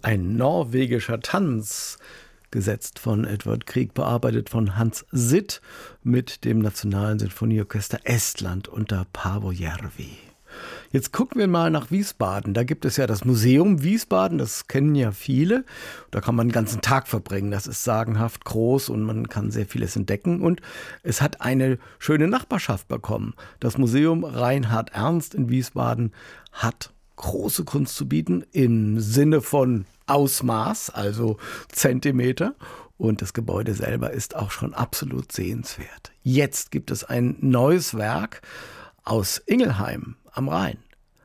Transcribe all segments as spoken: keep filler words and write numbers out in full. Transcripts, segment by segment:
Ein norwegischer Tanz, gesetzt von Edvard Grieg, bearbeitet von Hans Sitt mit dem Nationalen Sinfonieorchester Estland unter Paavo Järvi. Jetzt gucken wir mal nach Wiesbaden. Da gibt es ja das Museum Wiesbaden, das kennen ja viele. Da kann man einen ganzen Tag verbringen. Das ist sagenhaft groß und man kann sehr vieles entdecken. Und es hat eine schöne Nachbarschaft bekommen. Das Museum Reinhard Ernst in Wiesbaden hat große Kunst zu bieten im Sinne von Ausmaß, also Zentimeter. Und das Gebäude selber ist auch schon absolut sehenswert. Jetzt gibt es ein neues Werk aus Ingelheim am Rhein.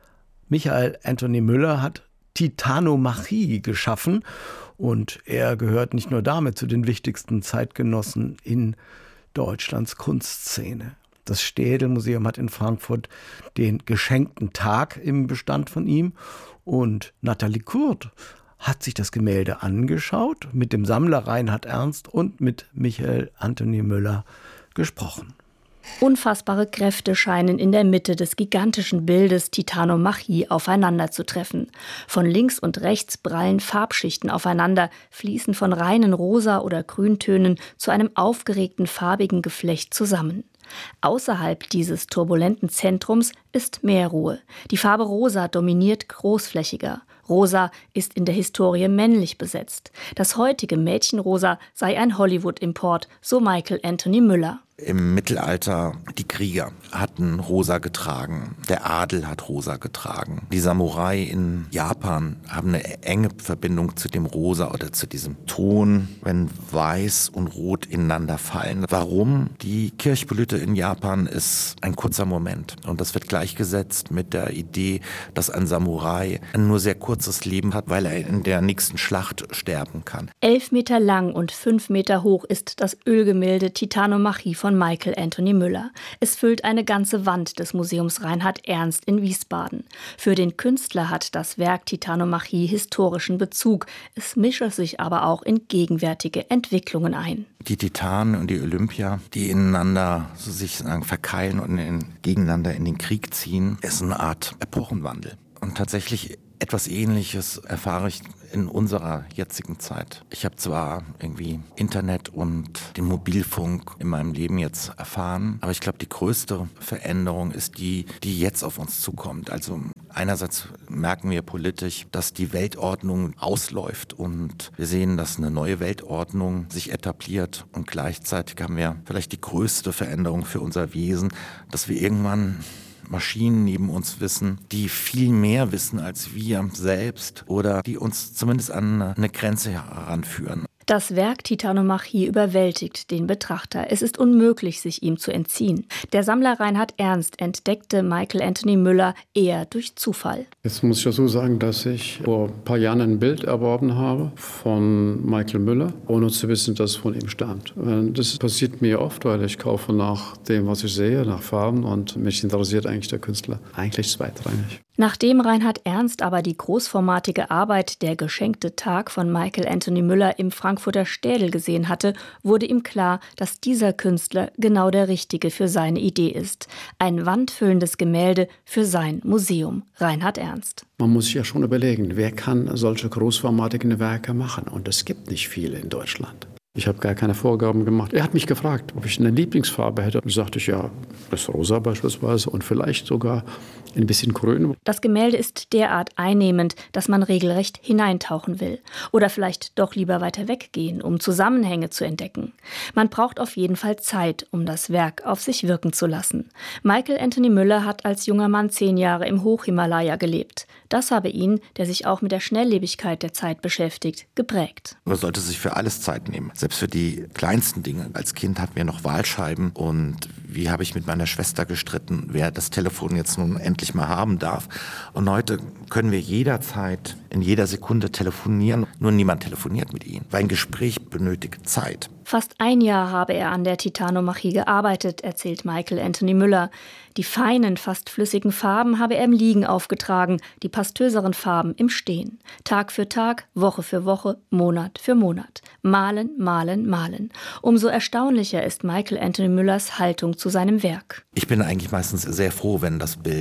Michael Anthony Müller hat Titanomachie geschaffen und er gehört nicht nur damit zu den wichtigsten Zeitgenossen in Deutschlands Kunstszene. Das Städel-Museum hat in Frankfurt den geschenkten Tag im Bestand von ihm und Nathalie Kurt hat sich das Gemälde angeschaut, mit dem Sammler Reinhard Ernst und mit Michael Anthony Müller gesprochen. Unfassbare Kräfte scheinen in der Mitte des gigantischen Bildes Titanomachie aufeinanderzutreffen. Von links und rechts prallen Farbschichten aufeinander, fließen von reinen Rosa- oder Grüntönen zu einem aufgeregten farbigen Geflecht zusammen. Außerhalb dieses turbulenten Zentrums ist mehr Ruhe. Die Farbe Rosa dominiert großflächiger. Rosa ist in der Historie männlich besetzt. Das heutige Mädchenrosa sei ein Hollywood-Import, so Michael Anthony Müller. Im Mittelalter, die Krieger hatten Rosa getragen, der Adel hat Rosa getragen. Die Samurai in Japan haben eine enge Verbindung zu dem Rosa oder zu diesem Ton, wenn Weiß und Rot ineinander fallen. Warum? Die Kirchblüte in Japan ist ein kurzer Moment und das wird gleichgesetzt mit der Idee, dass ein Samurai ein nur sehr kurzes Leben hat, weil er in der nächsten Schlacht sterben kann. Elf Meter lang und fünf Meter hoch ist das Ölgemälde Titanomachie von Michael Anthony Müller. Es füllt eine ganze Wand des Museums Reinhard Ernst in Wiesbaden. Für den Künstler hat das Werk Titanomachie historischen Bezug. Es mische sich aber auch in gegenwärtige Entwicklungen ein. Die Titanen und die Olympia, die ineinander so sich sagen, verkeilen und in, gegeneinander in den Krieg ziehen, ist eine Art Epochenwandel. Und tatsächlich etwas Ähnliches erfahre ich in unserer jetzigen Zeit. Ich habe zwar irgendwie Internet und den Mobilfunk in meinem Leben jetzt erfahren, aber ich glaube, die größte Veränderung ist die, die jetzt auf uns zukommt. Also einerseits merken wir politisch, dass die Weltordnung ausläuft und wir sehen, dass eine neue Weltordnung sich etabliert und gleichzeitig haben wir vielleicht die größte Veränderung für unser Wesen, dass wir irgendwann Maschinen neben uns wissen, die viel mehr wissen als wir selbst oder die uns zumindest an eine Grenze heranführen. Das Werk Titanomachie überwältigt den Betrachter. Es ist unmöglich, sich ihm zu entziehen. Der Sammler Reinhard Ernst entdeckte Michael Anthony Müller eher durch Zufall. Jetzt muss ich dazu sagen, dass ich vor ein paar Jahren ein Bild erworben habe von Michael Müller, ohne zu wissen, dass es von ihm stammt. Das passiert mir oft, weil ich kaufe nach dem, was ich sehe, nach Farben und mich interessiert eigentlich der Künstler eigentlich zweitrangig. Nachdem Reinhard Ernst aber die großformatige Arbeit Der geschenkte Tag von Michael Anthony Müller im Frankfurter Städel gesehen hatte, wurde ihm klar, dass dieser Künstler genau der Richtige für seine Idee ist. Ein wandfüllendes Gemälde für sein Museum. Reinhard Ernst. Man muss sich ja schon überlegen, wer kann solche großformatigen Werke machen? Und es gibt nicht viele in Deutschland. Ich habe gar keine Vorgaben gemacht. Er hat mich gefragt, ob ich eine Lieblingsfarbe hätte. Und sagte ich, ja, das Rosa beispielsweise und vielleicht sogar ein bisschen grün. Das Gemälde ist derart einnehmend, dass man regelrecht hineintauchen will. Oder vielleicht doch lieber weiter weggehen, um Zusammenhänge zu entdecken. Man braucht auf jeden Fall Zeit, um das Werk auf sich wirken zu lassen. Michael Anthony Müller hat als junger Mann zehn Jahre im Hochhimalaya gelebt. Das habe ihn, der sich auch mit der Schnelllebigkeit der Zeit beschäftigt, geprägt. Man sollte sich für alles Zeit nehmen. Selbst für die kleinsten Dinge. Als Kind hatten wir noch Wahlscheiben und wie habe ich mit meiner Schwester gestritten, wer das Telefon jetzt nun endlich mal haben darf. Und heute können wir jederzeit, in jeder Sekunde telefonieren, nur niemand telefoniert mit ihnen, weil ein Gespräch benötigt Zeit. Fast ein Jahr habe er an der Titanomachie gearbeitet, erzählt Michael Anthony Müller. Die feinen, fast flüssigen Farben habe er im Liegen aufgetragen, die pastöseren Farben im Stehen. Tag für Tag, Woche für Woche, Monat für Monat. Malen, malen, malen. Umso erstaunlicher ist Michael Anthony Müllers Haltung zu seinem Werk. Ich bin eigentlich meistens sehr froh, wenn das Bild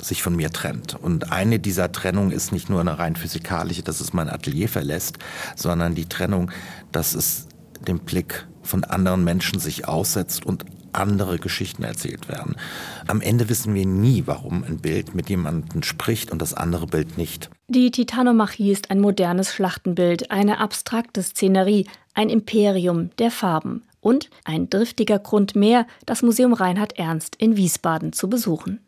sich von mir trennt. Und eine dieser Trennungen ist nicht nur eine rein physikalische, dass es mein Atelier verlässt, sondern die Trennung, dass es dem Blick von anderen Menschen sich aussetzt und andere Geschichten erzählt werden. Am Ende wissen wir nie, warum ein Bild mit jemandem spricht und das andere Bild nicht. Die Titanomachie ist ein modernes Schlachtenbild, eine abstrakte Szenerie, ein Imperium der Farben und ein driftiger Grund mehr, das Museum Reinhard Ernst in Wiesbaden zu besuchen.